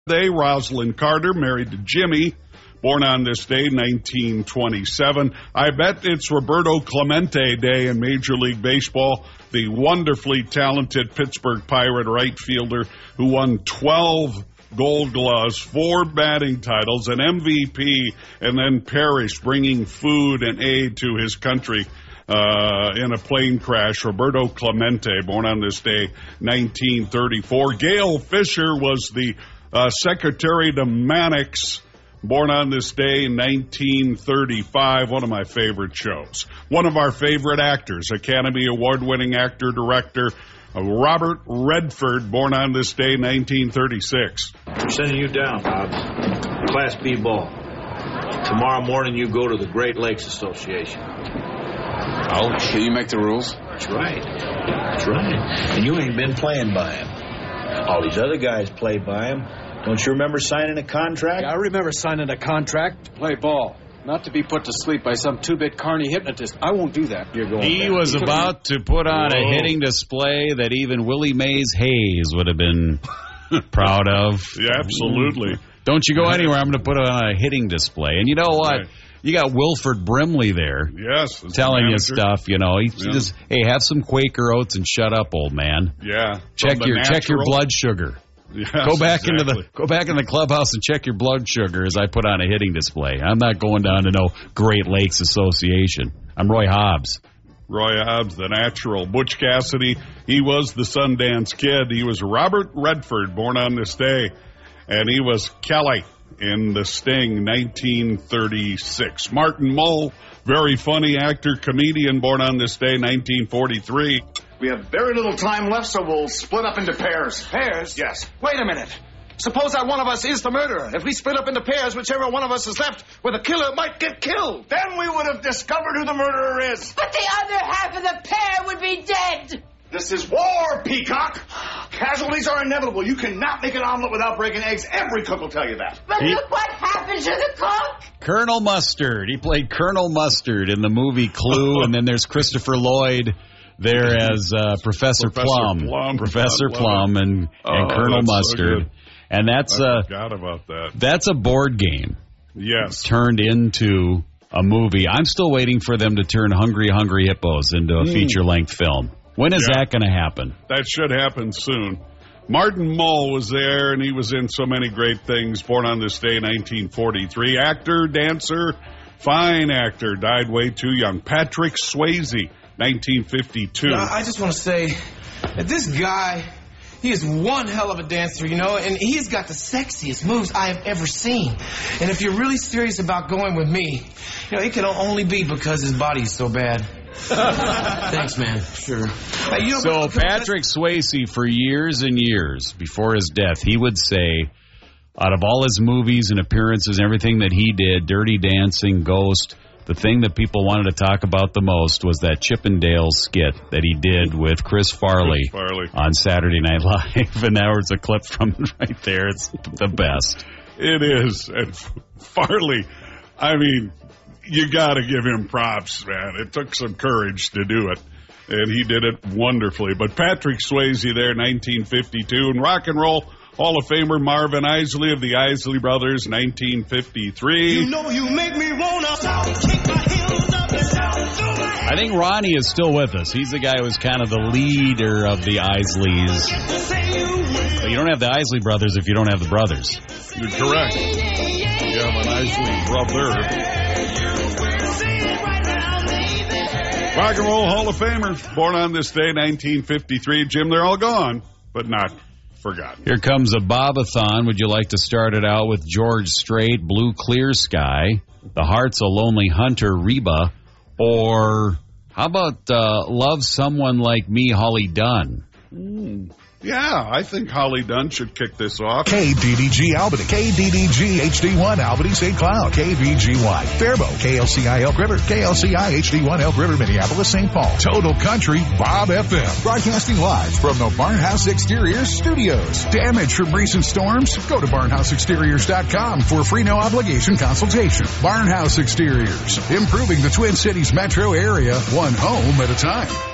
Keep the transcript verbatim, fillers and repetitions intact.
Day, Rosalind Carter, married to Jimmy, born on this day, nineteen twenty-seven. I bet it's Roberto Clemente Day in Major League Baseball, the wonderfully talented Pittsburgh Pirate right fielder who won twelve Gold Gloves, four batting titles, an M V P, and then perished bringing food and aid to his country uh, in a plane crash. Roberto Clemente, born on this day, nineteen thirty-four. Gail Fisher was the uh, secretary to Mannix, born on this day, nineteen thirty-five, one of my favorite shows. One of our favorite actors, Academy Award-winning actor-director, Robert Redford, born on this day, nineteen thirty-six. We're sending you down, Hobbs. Class B ball. Tomorrow morning you go to the Great Lakes Association. Oh, can you make the rules? That's right. That's right. And you ain't been playing by him. All these other guys play by him. Don't you remember signing a contract? Yeah, I remember signing a contract to play ball, not to be put to sleep by some two-bit carny hypnotist. I won't do that. You're going he back. was about to put on Whoa. a hitting display that even Willie Mays Hayes would have been proud of. Yeah, absolutely. Don't you go anywhere. I'm going to put on a hitting display. And you know what? Right. You got Wilford Brimley there. Yes. Telling you stuff, you know. He yeah. just, hey, have some Quaker Oats and shut up, old man. Yeah. Check your natural. check your blood sugar. Yes, go back exactly. into the go back in the clubhouse and check your blood sugar as I put on a hitting display. I'm not going down to no Great Lakes Association. I'm Roy Hobbs. Roy Hobbs, the natural. Butch Cassidy, he was the Sundance Kid. He was Robert Redford, born on this day. And he was Kelly in The Sting, nineteen thirty-six. Martin Mull, very funny actor, comedian, born on this day, nineteen forty-three. We have very little time left, so we'll split up into pairs. Pairs? Yes. Wait a minute. Suppose that one of us is the murderer. If we split up into pairs, whichever one of us is left with the killer might get killed. Then we would have discovered who the murderer is. But the other half of the pair would be dead. This is war, Peacock. Casualties are inevitable. You cannot make an omelet without breaking eggs. Every cook will tell you that. But he, look what happened to the cook. Colonel Mustard. He played Colonel Mustard in the movie Clue, and then there's Christopher Lloyd there as uh, Professor, Professor Plum. Plum. Professor Plum and, oh, and Colonel Mustard. So and that's I uh, forgot about that. That's a board game. Yes. Turned into a movie. I'm still waiting for them to turn Hungry Hungry Hippos into a mm. feature-length film. When is yeah. that going to happen? That should happen soon. Martin Mull was there, and he was in so many great things. Born on this day, nineteen forty-three. Actor, dancer, fine actor. Died way too young. Patrick Swayze, nineteen fifty-two. Yeah, I just want to say that this guy, he is one hell of a dancer, you know, and he's got the sexiest moves I have ever seen. And if you're really serious about going with me, you know, it can only be because his body is so bad. Thanks, man. Sure. Hey, you know, so Patrick Swayze, for years and years before his death, he would say, out of all his movies and appearances and everything that he did, Dirty Dancing, Ghost, the thing that people wanted to talk about the most was that Chippendales skit that he did with Chris Farley, Chris Farley. on Saturday Night Live. And now there's a clip from it right there. It's the best. It is. And Farley, I mean, you got to give him props, man. It took some courage to do it, and he did it wonderfully. But Patrick Swayze there, nineteen fifty-two, and Rock and Roll Hall of Famer Marvin Isley of the Isley Brothers, nineteen fifty-three. You know you make me wanna kick my heels up and down. I think Ronnie is still with us. He's the guy who was kind of the leader of the Isleys. But you don't have the Isley Brothers if you don't have the brothers. You're correct. You have an Isley brother. Rock and Roll Hall of Famers, born on this day, nineteen fifty-three. Jim, they're all gone, but not forgotten. Here comes a Bobathon. Would you like to start it out with George Strait, Blue Clear Sky, The Heart's a Lonely Hunter, Reba, or how about uh, Love Someone Like Me, Holly Dunn? Mm. Yeah, I think Holly Dunn should kick this off. K D D G Albany, K D D G H D one Albany Saint Cloud, K V G Y Faribault, K L C I Elk River, K L C I H D one Elk River, Minneapolis, Saint Paul. Total Country, Bob F M. Broadcasting live from the Barnhouse Exteriors Studios. Damage from recent storms? Go to barnhouse exteriors dot com for a free no obligation consultation. Barnhouse Exteriors, improving the Twin Cities metro area, one home at a time.